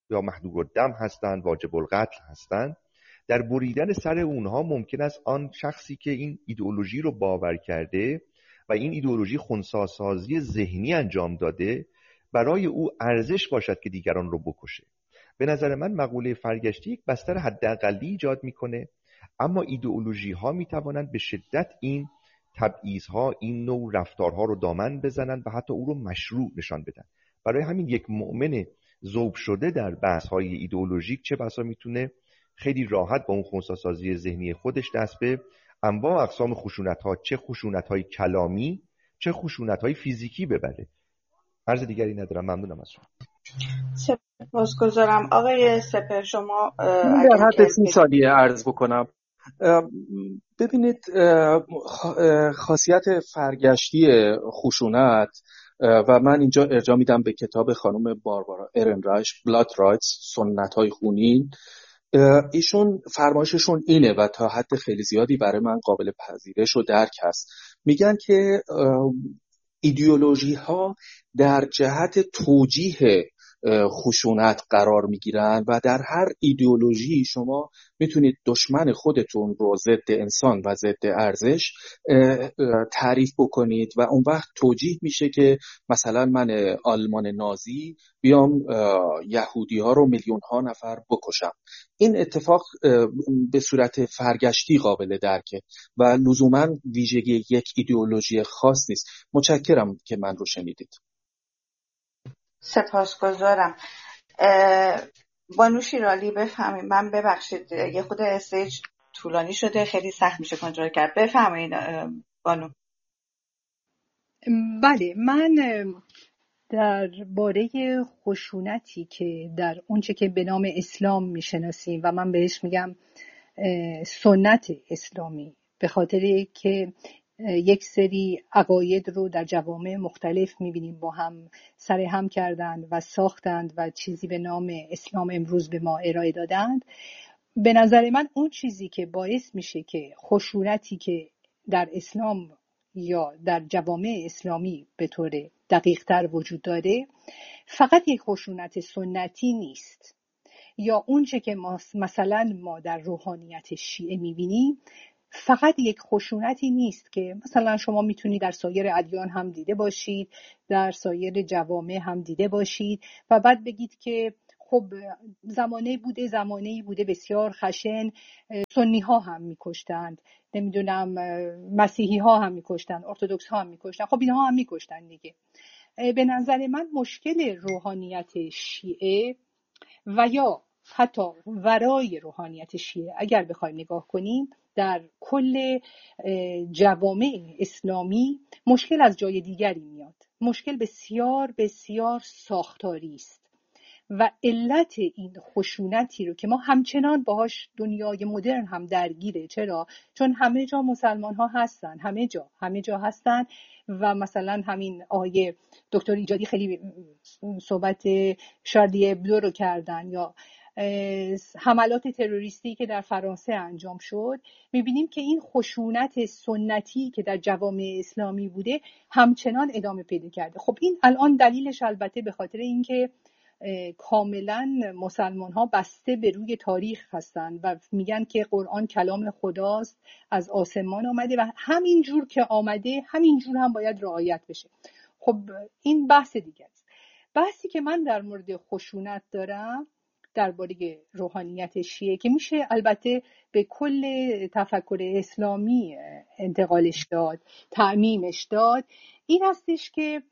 یا محظور الدم هستند، واجب القتل هستند، در بریدن سر اونها ممکن است آن شخصی که این ایدئولوژی رو باور کرده و این ایدئولوژی خنثی‌سازی ذهنی انجام داده برای او ارزش باشد که دیگران رو بکشه. به نظر من مقوله فرگشتی یک بستر حداقلی ایجاد میکنه، اما ایدئولوژی ها میتوانند به شدت این تبعیض‌ها، این نوع رفتارها رو دامن بزنند و حتی او رو مشروع نشان بدن. برای همین یک مؤمن ذوب شده در بحث‌های ایدئولوژیک چه بسا میتونه خیلی راحت با اون خنثی‌سازی ذهنی خودش دست به انواع و اقسام خشونت‌ها، چه خشونت‌های کلامی چه خشونت‌های فیزیکی ببره. عرض دیگری ندارم. ممنونم از شما. سپاسگزارم. آقای سپهر، شما من در حد 30 ثانیه عرض بکنم. ببینید، خاصیت فرگشتی خشونت و من اینجا ارجاع میدم به کتاب خانم باربارا ارنرایش بلاد رایتس، سنت‌های خونین. ایشون فرمایششون اینه و تا حد خیلی زیادی برای من قابل پذیرش و درک هست. میگن که ایدئولوژی ها در جهت توجیه خشونت قرار میگیرن و در هر ایدئولوژی شما میتونید دشمن خودتون رو ضد انسان و ضد ارزش تعریف بکنید و اون وقت توجیه میشه که مثلا من آلمان نازی بیام یهودی ها رو میلیون ها نفر بکشم. این اتفاق به صورت فرگشتی قابل درکه و لزوما ویژگی یک ایدئولوژی خاص نیست. متشکرم که من رو شنیدید. سپاسگزارم. بانو شیرالی بفهمید. من ببخشید یه خود استیج طولانی شده، خیلی سخت میشه کنترل کرد. بفهمید بانو. بله، من در باره خشونتی که در اونچه که به نام اسلام میشناسیم و من بهش میگم سنت اسلامی، به خاطر که یک سری عقاید رو در جوامع مختلف میبینیم با هم سر هم کردند و ساختند و چیزی به نام اسلام امروز به ما ارائه دادند. به نظر من اون چیزی که باعث میشه که خشونتی که در اسلام یا در جوامع اسلامی به طور دقیق تر وجود داره فقط یک خشونت سنتی نیست، یا اونچه که مثلا ما در روحانیت شیعه میبینیم فقط یک خشونتی نیست که مثلا شما میتونید در سایر ادیان هم دیده باشید، در سایر جوامع هم دیده باشید و بعد بگید که خب زمانه‌ای بوده بسیار خشن، سنی ها هم میکشتند، نمیدونم مسیحی ها هم میکشتند، ارتدوکس ها هم میکشتند، خب اینها هم میکشتند دیگه. به نظر من مشکل روحانیت شیعه و یا حتی ورای روحانیت شیعه اگر بخوایم نگاه کنیم در کل جوامع اسلامی مشکل از جای دیگری میاد. مشکل بسیار بسیار ساختاری است و علت این خشونتی رو که ما همچنان باهاش دنیای مدرن هم درگیره. چرا؟ چون همه جا مسلمان ها هستن، همه جا هستن و مثلا همین آقای دکتر ایجادی خیلی صحبت شارلی ابدو رو کردن یا حملات تروریستی که در فرانسه انجام شد. میبینیم که این خشونت سنتی که در جوامع اسلامی بوده همچنان ادامه پیدا کرده. خب این الان دلیلش البته به خاطر اینکه کاملا مسلمان ها بسته به روی تاریخ هستند و میگن که قرآن کلام خداست، از آسمان آمده و همین جور که آمده همین جور هم باید رعایت بشه. خب این بحث دیگه است. بحثی که من در مورد خشونت دارم درباره روحانیت شیعه که میشه البته به کل تفکر اسلامی انتقالش داد، تعمیمش داد، این هستش که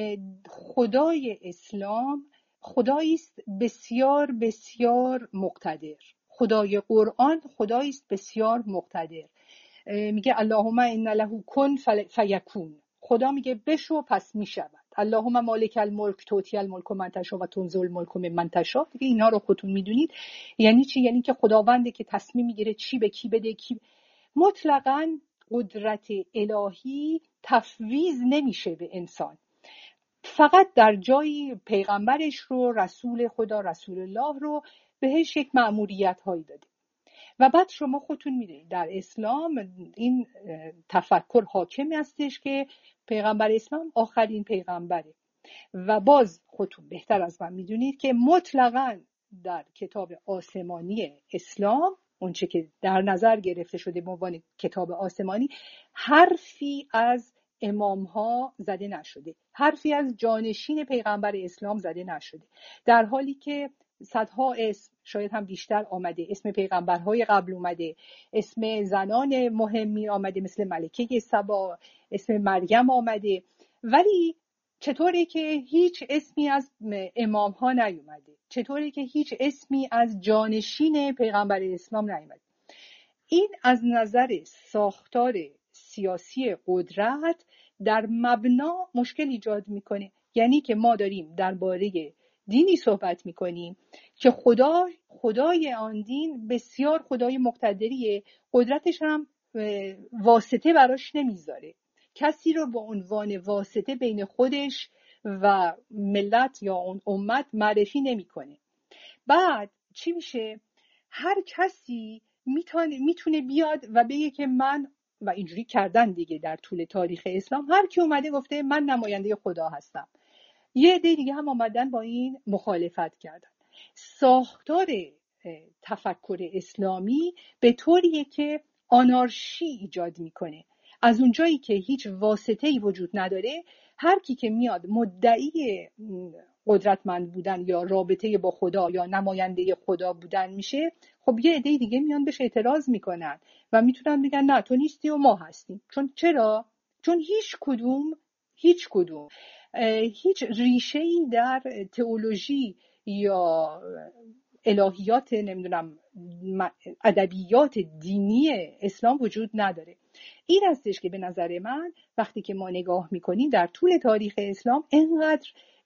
خدای اسلام خدایی است بسیار بسیار مقتدر. خدای قرآن خدایی است بسیار مقتدر. میگه اللهم ان له کن فیکون. خدا میگه بشو پس میشود. اللهم مالک الملک توتی الملک من تشاء و تنزل الملک ممن تشاء. دیگه اینا رو خودتون میدونید. یعنی چی؟ یعنی که خداونده که تصمیم میگیره چی به کی بده، کی مطلقاً قدرت الهی تفویض نمیشه به انسان. فقط در جایی پیغمبرش رو، رسول خدا، رسول الله رو بهش یک مأموریت هایی داده. و بعد شما خودتون میدونید در اسلام این تفکر حاکم هستش که پیغمبر اسلام آخرین پیغمبره و باز خودتون بهتر از من میدونید که مطلقاً در کتاب آسمانی اسلام، اونچه که در نظر گرفته شده به عنوان کتاب آسمانی، حرفی از امام ها زده نشده، حرفی از جانشین پیغمبر اسلام زده نشده، در حالی که صدها اسم، شاید هم بیشتر آمده، اسم پیغمبرهای قبل اومده، اسم زنان مهمی آمده مثل ملکه سبا، اسم مریم آمده، ولی چطوره که هیچ اسمی از امام ها نیومده؟ چطوره که هیچ اسمی از جانشین پیغمبر اسلام نیومده؟ این از نظر ساختار سیاسی قدرت در مبنا مشکل ایجاد میکنه. یعنی که ما داریم درباره دینی صحبت میکنیم که خدای آن دین بسیار خدای مقتدریه، قدرتش هم واسطه براش نمیذاره، کسی رو به عنوان واسطه بین خودش و ملت یا اون امت معرفی نمیکنه. بعد چی میشه؟ هر کسی میتونه بیاد و بگه که من، و اینجوری کردن دیگه در طول تاریخ اسلام، هر کی اومده گفته من نماینده خدا هستم. یه عده دیگه هم آمدن با این مخالفت کردن. ساختار تفکر اسلامی به طوریه که آنارشی ایجاد میکنه. از اونجایی که هیچ واسطه‌ای وجود نداره، هر کی که میاد مدعی قدرتمند بودن یا رابطه با خدا یا نماینده خدا بودن میشه، خب یه عده دیگه میان بهش اعتراض میکنن و میتونن بگن نه تو نیستی و ما هستیم. چرا؟ چون هیچ کدوم هیچ ریشه‌ای در تئولوژی یا الهیات، نمیدونم، ادبیات دینی اسلام وجود نداره. این هستش که به نظر من وقتی که ما نگاه میکنیم در طول تاریخ اسلام اینقدر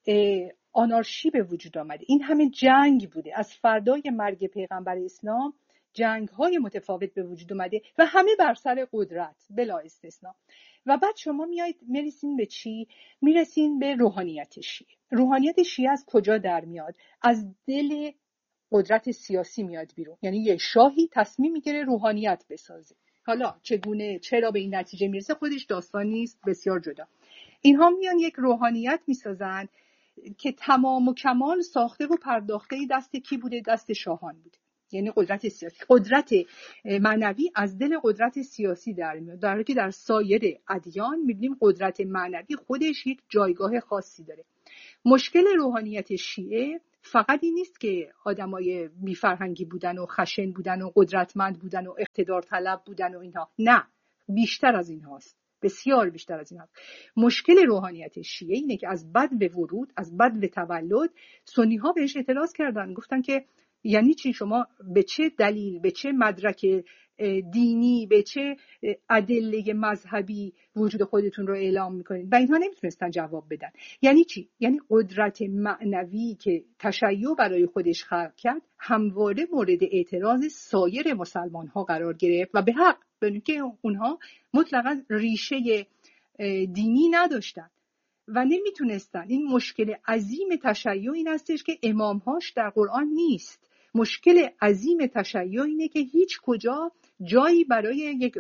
آنارشی به وجود آمده، این همه جنگ بوده، از فردای مرگ پیغمبر اسلام جنگ‌های متفاوت به وجود اومده و همه بر سر قدرت بلا استثنا. و بعد شما میرسین به چی؟ میرسین به روحانیت شیعه. روحانیت شیعه از کجا در میاد؟ از دل قدرت سیاسی میاد بیرون. یعنی یه شاهی تصمیم میگیره روحانیت بسازه. حالا چگونه، چرا به این نتیجه میرسه خودش داستان نیست، بسیار جدا. اینها میان یک روحانیت میسازن که تمام و کمال ساخته و پرداخته دست کی بوده؟ دست شاهان بوده. یعنی قدرت سیاسی، قدرت معنوی از دل قدرت سیاسی در میاد، در حالی که در سایر ادیان میبینیم قدرت معنوی خودش یک جایگاه خاصی داره. مشکل روحانیت شیعه فقط این نیست که آدمای بی‌فرهنگی بودن و خشن بودن و قدرتمند بودن و اقتدار طلب بودن و اینها، نه، بیشتر از این هاست، بسیار بیشتر از این هاست. مشکل روحانیت شیعه اینه که از بدو ورود، از بدو تولد، سنی ها بهش اعتراض کردن، گفتن که یعنی چی؟ شما به چه دلیل، به چه مدرک دینی، به چه ادله مذهبی وجود خودتون رو اعلام میکنید؟ و اینها نمیتونستن جواب بدن. یعنی چی؟ یعنی قدرت معنوی که تشیع برای خودش خلق کرد همواره مورد اعتراض سایر مسلمان ها قرار گرفت و به حق، به که اونها مطلقاً ریشه دینی نداشتن و نمیتونستن. این مشکل عظیم تشیع این هستش که امامهاش در قرآن نیست. مشکل عظیم تشیع اینه که هیچ کجا جایی برای یک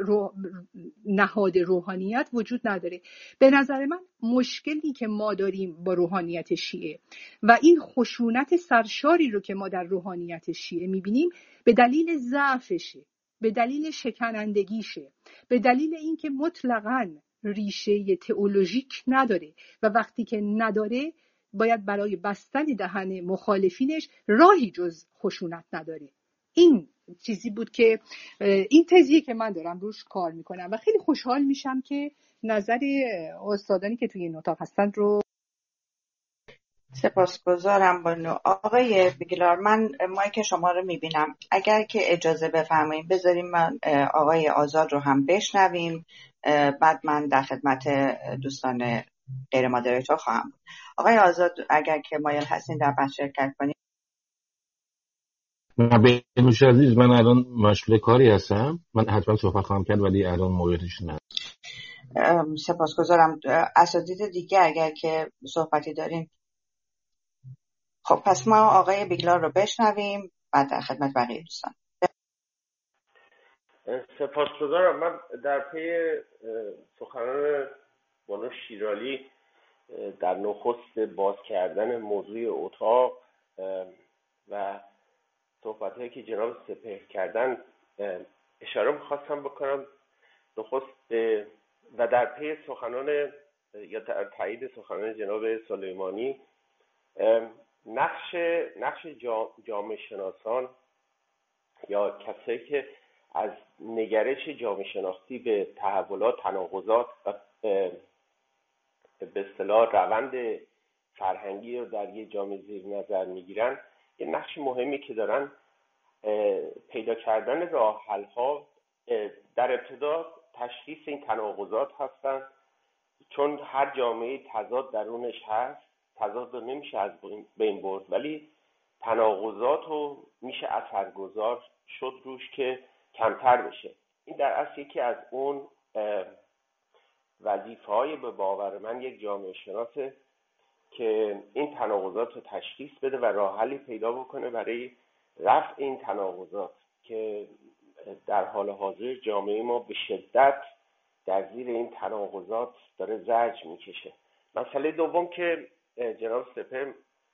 نهاد روحانیت وجود نداره. به نظر من مشکلی که ما داریم با روحانیت شیعه و این خشونت سرشاری رو که ما در روحانیت شیعه میبینیم به دلیل ضعفشه، به دلیل شکنندگیشه، به دلیل اینکه مطلقاً ریشه تئولوژیک نداره و وقتی که نداره باید برای بستن دهن مخالفینش راهی جز خشونت نداره. این چیزی بود که این تزیه که من دارم روش کار میکنم و خیلی خوشحال میشم که نظر استادانی که توی این اتاق هستن رو. سپاسگزارم بانو. آقای بیگلار، من مایک شما رو میبینم، اگر که اجازه بفرمایید بذاریم من آقای آزاد رو هم بشنویم، بعد من در خدمت دوستان غیر مادریتور خواهم بود. آقای آزاد اگر که مایل هستین در بحث شرکت کنید. بنوش عزیز، من الان مشغول کاری هستم، من حتما صحبت خواهم کرد ولی الان موقعیتش ندارم. سپاسگزارم. اساتید دیگه اگر که صحبتی دارین. خب پس ما آقای بیگلار رو بشنویم بعد در خدمت بقیه دوستان. سپاسگزارم. من در پی سخنان بانو شیرالی در نخست باز کردن موضوع اتاق و صحبت‌هایی که جناب سپهر کردن اشاره می‌خواستم بکنم. نخست و در پی سخنان یا تایید سخنان جناب سلیمانی، نقش جامعه شناسان یا کسایی که از نگرش جامعه شناختی به تحولات، تناقضات و به اصطلاح روند فرهنگی رو در یک جامعه زیر نظر میگیرن، یه نقش مهمی که دارن پیدا کردن راه حل ها در ابتدا تشخیص این تناقضات هستن، چون هر جامعه تضاد درونش هست، تضاد رو نمیشه از بین برد، ولی تناقضات رو میشه اثرگذار شد روش که کمتر بشه. این در اصل یکی از اون وظیفه‌های به باور من یک جامعه شناسه که این تناقضات رو تشخیص بده و راه حلی پیدا بکنه برای رفع این تناقضات که در حال حاضر جامعه ما به شدت در زیر این تناقضات داره زجر میکشه. مسئله دوم که جناب سپهر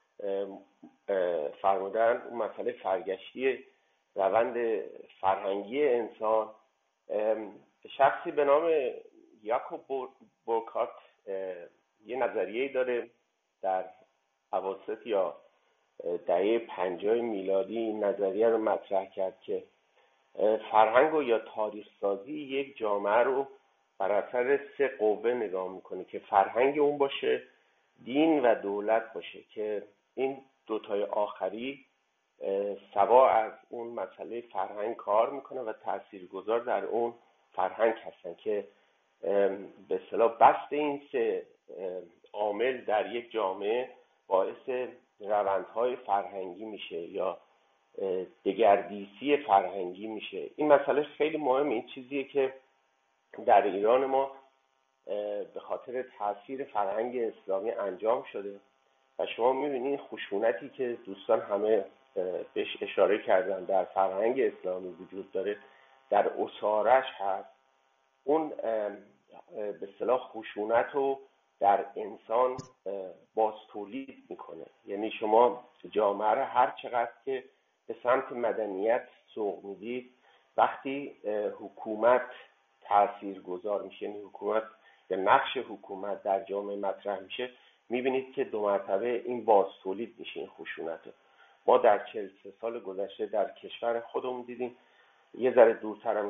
فرمودن، اون مسئله فرگشتی روند فرهنگی انسان. شخصی به نام یاکوب بورکهارت یه نظریه‌ای داره در اواسط یا دهه 50 میلادی این نظریه رو مطرح کرد که فرهنگ یا تاریخ سازی یک جامعه رو بر اثر 3 قوه نگاه میکنه که فرهنگ اون باشه، دین و دولت باشه، که این دوتای آخری سوا از اون مسئله فرهنگ کار میکنه و تاثیرگذار در اون فرهنگ هستن که به اصطلاح بست این 3 عامل در یک جامعه باعث روندهای فرهنگی میشه یا دگردیسی فرهنگی میشه. این مسئله خیلی مهمه. این چیزیه که در ایران ما به خاطر تاثیر فرهنگ اسلامی انجام شده و شما میبینید خشونتی که دوستان همه بهش اشاره کردن در فرهنگ اسلامی وجود داره، در اسارش هست. اون به اصطلاح خشونت رو در انسان باز تولید میکنه. یعنی شما جامعه رو هر چقدر که به سمت مدنیت سوق میدید، وقتی حکومت تاثیرگذار میشه، یعنی حکومت یا نقش حکومت در جامعه مطرح میشه، میبینید که 2 مرتبه این باز تولید میشه این خشونت. ما در 43 سال گذشته در کشور خودمون دیدیم، یه ذره دورتر